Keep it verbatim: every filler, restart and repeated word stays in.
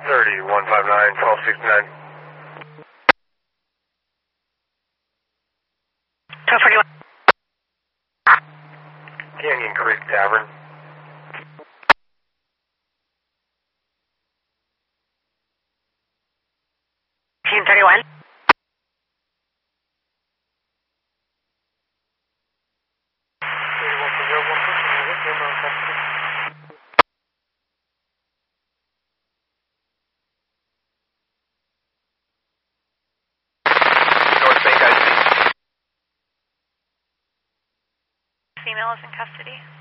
thirty, one five nine, twelve sixty-nine. twelve forty-one. Canyon Creek Tavern. fifteen thirty-one. North Bank I C. Female is in custody.